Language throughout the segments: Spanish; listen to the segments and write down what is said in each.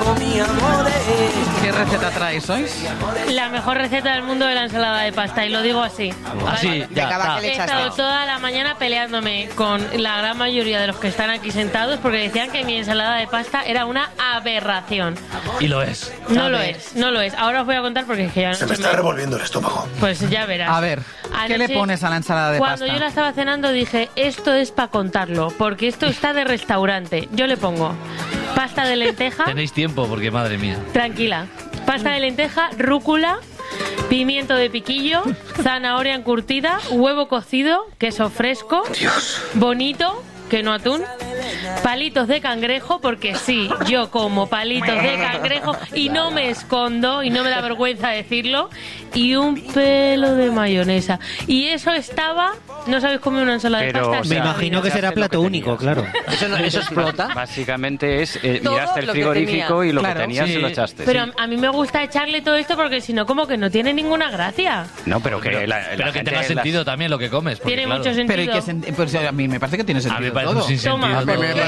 ¿Qué receta traes hoy? La mejor receta del mundo de la ensalada de pasta, y lo digo así. Así, ya. He estado toda la mañana peleándome con la gran mayoría de los que están aquí sentados porque decían que mi ensalada de pasta era una aberración. Y lo es. No lo es, no lo es. Ahora os voy a contar porque es que ya no Se me está revolviendo el estómago. Pues ya verás. A ver, ¿qué le pones a la ensalada de Cuando pasta? yo la estaba cenando dije, esto es para contarlo, porque esto está de restaurante. Yo le pongo pasta de lenteja. Tenéis tiempo, porque madre mía. Tranquila. Pasta de lenteja, rúcula, pimiento de piquillo, zanahoria encurtida, huevo cocido, queso fresco, bonito, que no atún, palitos de cangrejo, porque sí, yo como palitos de cangrejo y no me escondo y no me da vergüenza decirlo, y un pelo de mayonesa. Y eso estaba... ¿No sabéis comer una ensalada de pasta? Me imagino que será plato único, claro. ¿Eso explota? Básicamente es miraste el frigorífico y lo que tenías se lo echaste. Pero a mí me gusta echarle todo esto porque si no, como que no tiene ninguna gracia. No, pero que pero que tenga sentido también lo que comes. Tiene mucho sentido. Pero pues a mí me parece que tiene sentido. A mí me parece todo. un sinsentido.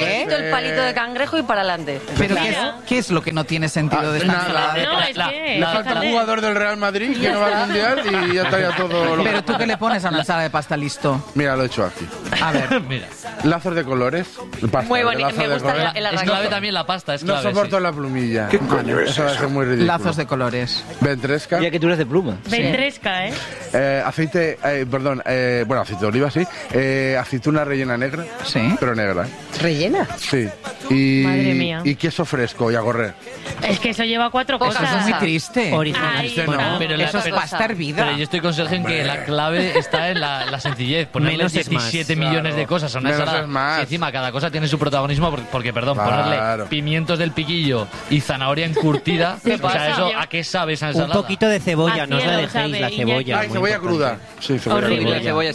El palito de cangrejo y para adelante. Pero ¿qué es lo que no tiene sentido de esta ensalada de pasta? Le falta un jugador del Real Madrid que no va al Mundial y ya estaría todo... Pero tú, ¿qué le pones a una ensalada de pasta listo? Mira, lo he hecho aquí. A ver. Mira. Lazos de colores. Pasta, Muy bonito, lazos me de gusta colores. el Es clave también la pasta, es No clave. soporto la plumilla. ¿Qué coño es Eso va a ser muy ridículo. Lazos de colores. Ventresca. Ya que tú eres de pluma. Ventresca, Aceite, bueno, aceite de oliva, sí. Aceituna rellena negra. Sí. Pero negra. ¿Rellena? Sí. Y, Madre mía. Y queso fresco y a correr. Es que eso lleva 4 cosas. Eso es muy triste. Original. Ahí Este está. no. Pero Eso es pero- pasta hervida. Pero yo estoy con Sergio en que la clave está en la sencillez. Ponerle Menos es más. 17 millones de cosas a una Menos ensalada. es más. Y encima cada cosa tiene su protagonismo porque Claro. ponerle pimientos del piquillo y zanahoria encurtida. ¿Qué O sea, pasa? eso, ¿a qué sabe esa Un ensalada? poquito de cebolla, A no os la cielo dejéis, sabe, la cebolla. Iñaki. Ay, muy cebolla importante. cruda. Sí, cebolla Horrible. cruda.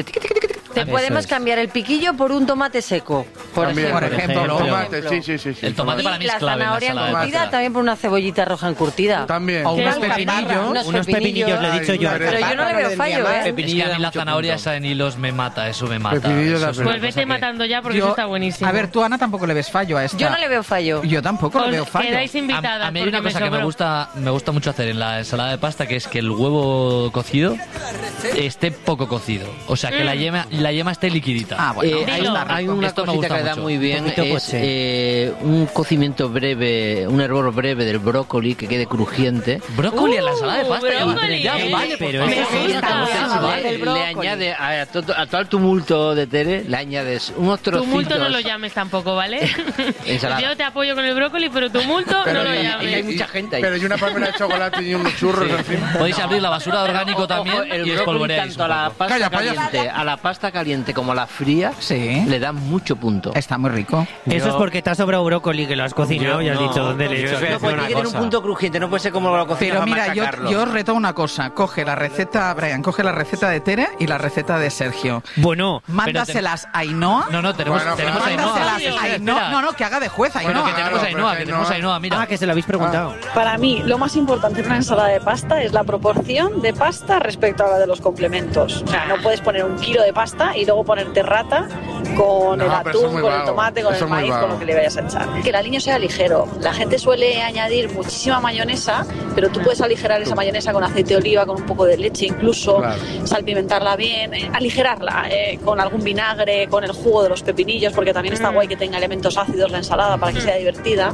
Te podemos cambiar el piquillo por un tomate seco, por También. ejemplo. Por ejemplo. Tomate, sí. El tomate para mí Y es la clave en la zanahoria ensalada de encurtida pasta. también por una cebollita roja encurtida. También. O unos Qué pepinillos. Unos pepinillos, le he dicho yo. Ay, Pero yo no le veo fallo, ¿eh? Es que a mí la zanahoria esa en hilos me mata, eso me mata. Pepinillo Eso de es la una Pues cosa vete que- matando ya porque eso está buenísimo. A ver, tú, Ana, tampoco le ves fallo a esta. Yo no le veo fallo. Yo tampoco le Os veo fallo. quedáis invitadas. A mí hay una porque cosa que me sobró. gusta mucho hacer en la ensalada de pasta, que es que el huevo cocido esté poco cocido. O sea, que la yema esté liquidita. Ah, bueno. Dilo. Hay una Esto me cosita gusta que da mucho. muy bien, Un poquito es poché. un cocimiento breve, un hervor breve del brócoli que quede crujiente. Brócoli en la ensalada de pasta. brócoli, Ya, ¿eh? vale, Pero por eso favor. sí gusta. Entonces, del le añade a todo el tumulto de Tere, le añades unos trocitos. Tumulto no lo llames tampoco, ¿vale? Ensalada. Yo te apoyo con el brócoli, pero tumulto no lo y hay llames. mucha gente ahí. Pero y una palmera de chocolate y unos churros encima. Podéis abrir la basura de orgánico también Ojo, el y brócoli espolvoreáis tanto a un la poco. pasta Calla, payaso. a la pasta caliente como a la fría Sí. le dan mucho punto. Está muy rico. Eso es porque te ha sobrado brócoli, que lo has cocinado y has dicho dónde le he hecho. No, pues tiene que tener un punto crujiente, no puede ser como lo cocinas Pero para mira, machacarlo. yo os reto una cosa. Coge la receta, Brian, coge la receta de Tere y la receta de Sergio. Bueno, Mándaselas a Ainhoa. No, tenemos Bueno, a Ainhoa. Mándaselas a Ainhoa. No, que haga de juez Bueno, Ainhoa. que tenemos a Ainhoa, que tenemos a Ainhoa, mira. que se lo habéis preguntado. Para mí, lo más importante en una ensalada de pasta es la proporción de pasta respecto a la de los complementos. O sea, no puedes poner 1 kilo de pasta y luego ponerte rata con No, el pero eso es atún, muy con el vago. tomate, con Eso el es muy maíz, con vago. lo que le vayas a echar. Que el aliño sea ligero. La gente suele añadir muchísima mayonesa, pero tú puedes aligerar esa mayonesa con aceite de oliva, con un poco de leche incluso, Claro. salpimentarla bien, aligerarla con algún vinagre, con el jugo de los pepinillos, porque también está guay que tenga elementos ácidos la ensalada para que sea divertida.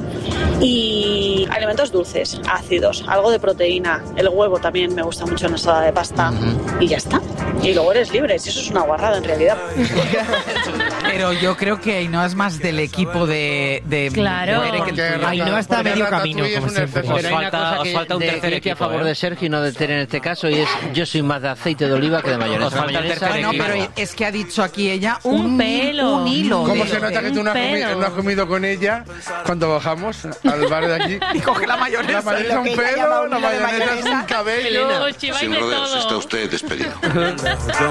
Y elementos dulces, ácidos, algo de proteína. El huevo también me gusta mucho en la ensalada de pasta. Y ya está. Y luego eres libre, si eso es una guarrada en realidad. Pero yo creo que Ainhoa es más del equipo de Claro. Tere que el Porque tuyo. Ainhoa está a porque medio Ratatouille camino, es como un siempre. exceso. Pero hay una cosa que falta un de tercer que a equipo, favor ¿eh? de Sergio y no de Tere en este caso, y es yo soy más de aceite de oliva que de mayonesa. Os falta el Mayonesa- tercer Bueno, equipo. pero es que ha dicho aquí ella Un pelo. un hilo. ¿Cómo de- se nota que tú no has, pelo. no has comido con ella cuando bajamos al bar de aquí? Y coge la mayonesa. La mayonesa Lo un que ella llama pelo, un la hilo de mayonesa es un cabello. Os chiváis Sin de rodeos, está todo. usted despedido.